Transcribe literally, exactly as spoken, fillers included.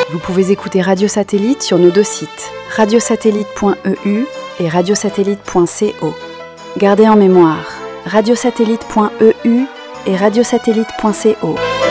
Vous pouvez écouter Radio Satellite sur nos deux sites, radiosatellite point e u et radiosatellite point co. Gardez en mémoire, radiosatellite point e u et radiosatellite point co.